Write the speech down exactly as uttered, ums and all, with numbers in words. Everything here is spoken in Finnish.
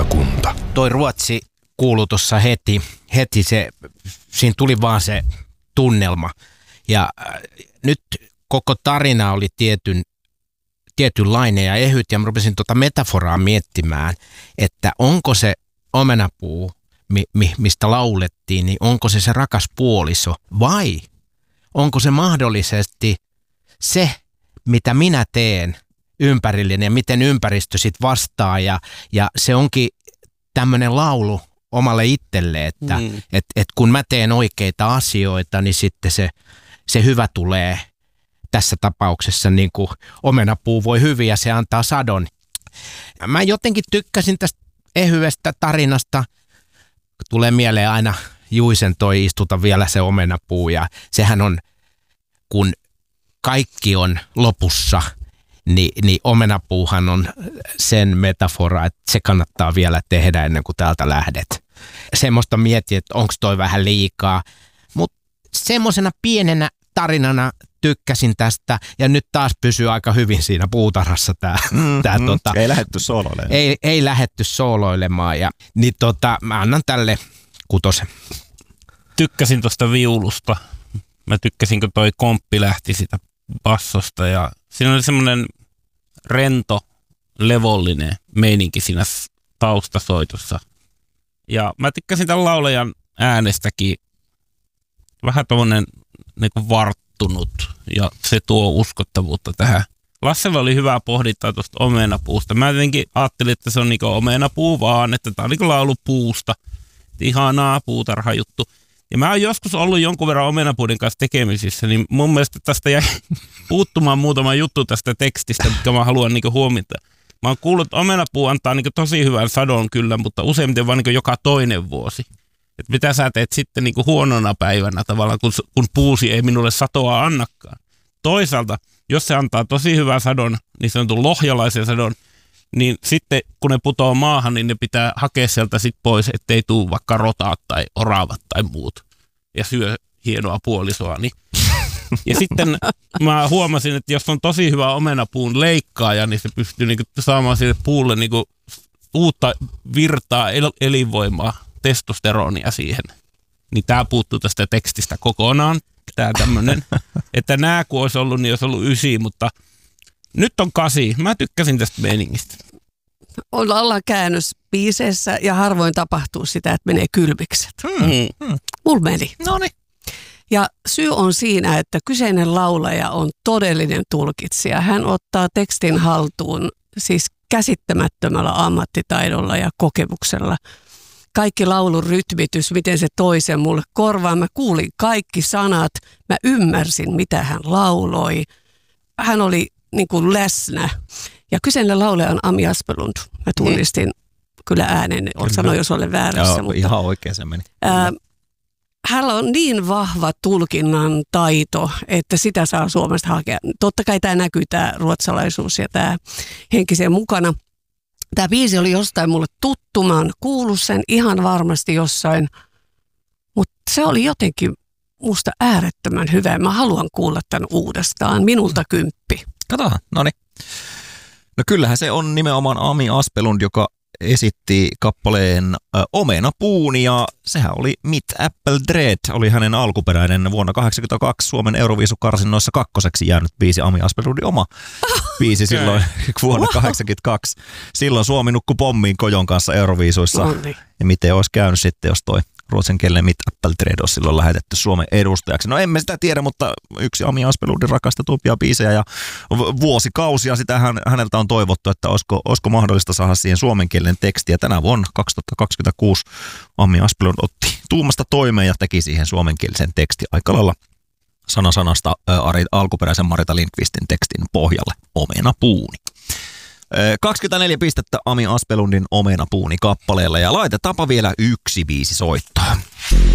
Maakunta. Toi Ruotsi kuului tuossa heti, heti se, siinä tuli vaan se tunnelma. Ja äh, nyt koko tarina oli tietyn, tietynlainen ja ehyt, ja mä rupesin tuota metaforaa miettimään, että onko se omenapuu, mi, mi, mistä laulettiin, niin onko se se rakas puoliso, vai onko se mahdollisesti se, mitä minä teen ympärillinen ja miten ympäristö sit vastaa, ja, ja se onkin tämmöinen laulu omalle itselle, että mm. et, et kun mä teen oikeita asioita, niin sitten se, se hyvä tulee tässä tapauksessa, niin kuin omenapuu voi hyvin ja se antaa sadon. Mä jotenkin tykkäsin tästä ehyestä tarinasta. Tulee mieleen aina Juisen toi istuta vielä se omenapuu, ja sehän on, kun kaikki on lopussa, niin, niin omenapuuhan on sen metafora, että se kannattaa vielä tehdä ennen kuin täältä lähdet. Semmoista mietin, että onko toi vähän liikaa, mutta semmoisena pienenä tarinana tykkäsin tästä, ja nyt taas pysyy aika hyvin siinä puutarhassa tää. Mm, tää mm, tota, ei lähdetty sooloilemaan. Ei, ei lähdetty sooloilemaan, ja niin tota, mä annan tälle kutosen. Tykkäsin tuosta viulusta. Mä tykkäsin, kun toi komppi lähti sitä bassosta, ja siinä oli semmoinen rento, levollinen meininki siinä taustasoitossa. Ja mä tykkäsin tämän laulajan äänestäkin. Vähän tommonen niinku varttunut, ja se tuo uskottavuutta tähän. Lassella oli hyvää pohdittaa tuosta omenapuusta. Mä jotenkin ajattelin, että se on niinku omenapuu vaan, että tää on niinku laulu puusta. Ihanaa puutarhajuttu. Ja mä oon joskus ollut jonkun verran omenapuuden kanssa tekemisissä, niin mun mielestä tästä jäi puuttumaan muutama juttu tästä tekstistä, mitkä mä haluan niinku huomata. Mä oon kuullut, että omenapuu antaa niinku tosi hyvän sadon kyllä, mutta useimmiten vaan niinku joka toinen vuosi. Että mitä sä teet sitten niinku huonona päivänä tavallaan, kun, kun puusi ei minulle satoa annakaan. Toisaalta, jos se antaa tosi hyvän sadon, niin se on tullut lohjalaisen sadon, niin sitten kun ne putoo maahan, niin ne pitää hakea sieltä sit pois, ettei tule vaikka rotaat tai oravat tai muut. Ja syö hienoa puolisoani. Ja sitten mä huomasin, että jos on tosi hyvä omenapuun leikkaaja, niin se pystyy niinku saamaan sille puulle niinku uutta virtaa, el- elinvoimaa, testosteronia siihen. Niin tää puuttuu tästä tekstistä kokonaan. Tää tämmönen, että nää kun olisi ollut, niin olisi ollut ysi, mutta nyt on kasi. Mä tykkäsin tästä meiningistä. Ollaan käännösbiiseissä ja harvoin tapahtuu sitä, että menee kylmikset. Hmm. Hmm. Mulla meni. Noniin. Ja syy on siinä, että kyseinen laulaja on todellinen tulkitsija. Hän ottaa tekstin haltuun siis käsittämättömällä ammattitaidolla ja kokemuksella. Kaikki laulun rytmitys, miten se toi sen mulle korvaan. Mä kuulin kaikki sanat, mä ymmärsin mitä hän lauloi. Hän oli niin kuin läsnä. Ja kyseinen laulaja on Ami Aspelund. Mä tunnistin mm. kyllä äänen, sano jos olen väärässä. Joo, mutta ihan oikein se meni. Ää, hänellä on niin vahva tulkinnan taito, että sitä saa Suomesta hakea. Totta kai tämä näkyy, tämä ruotsalaisuus ja tämä henkisen mukana. Tämä biisi oli jostain mulle tuttu, mä oon kuullut sen ihan varmasti jossain, mutta se oli jotenkin musta äärettömän hyvä. Mä haluan kuulla tämän uudestaan, minulta kymppi. Katsotaan, no niin. No kyllähän se on nimenomaan Ami Aspelund, joka esitti kappaleen ö, Omenapuun, ja sehän oli Mit Apple Dread, oli hänen alkuperäinen vuonna kahdeksankymmentäkaksi Suomen Euroviisukarsinnoissa kakkoseksi jäänyt biisi, Ami Aspelundin oma biisi okay. silloin vuonna kahdeksankymmentäkaksi. Silloin Suomi nukkui pommiin Kojon kanssa Euroviisuissa. No niin. Ja miten olisi käynyt sitten, jos toi ruotsinkielinen Mit Apple Dread olisi silloin lähetetty Suomen edustajaksi. No emme sitä tiedä, mutta yksi Ami Aspelundin rakastetumpia biisejä, ja vuosikausia sitä hän, häneltä on toivottu, että olisiko, olisiko mahdollista saada siihen suomenkielinen teksti. Ja tänä vuonna kaksituhattakaksikymmentäkuusi Ami Aspelund otti tuumasta toimeen ja teki siihen suomenkielisen teksti aika lailla sana sanasta ää, alkuperäisen Marita Lindqvistin tekstin pohjalle, Omenapuuni. kaksikymmentäneljä pistettä Ami Aspelundin Omenapuuni kappaleella, ja laitetaanpa vielä yksi biisi soittaa.